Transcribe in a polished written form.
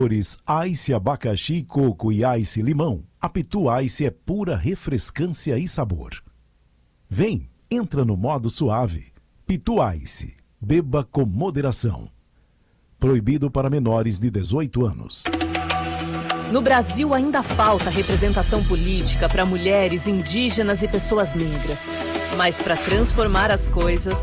Ice abacaxi, coco e ice limão. A Pitu Ice é pura refrescância e sabor. Vem, entra no modo suave. Pitu Ice. Beba com moderação. Proibido para menores de 18 anos. No Brasil ainda falta representação política para mulheres, indígenas e pessoas negras. Mas para transformar as coisas,